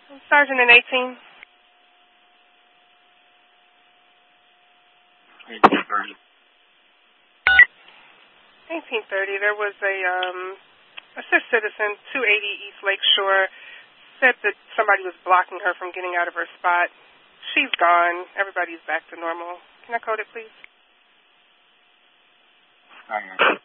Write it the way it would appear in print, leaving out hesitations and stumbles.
Sergeant in 18. 1830. 1830, there was a assist citizen, 280 East Lakeshore, said that somebody was blocking her from getting out of her spot. She's gone. Everybody's back to normal. Can I code it, please? Hang on.